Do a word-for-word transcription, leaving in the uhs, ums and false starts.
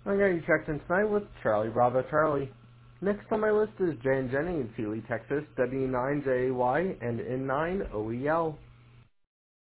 I got you checked in tonight with Charlie Bravo Charlie. Next on my list is Jan Jennings, Healy, Texas, W nine J A Y and N nine O E L.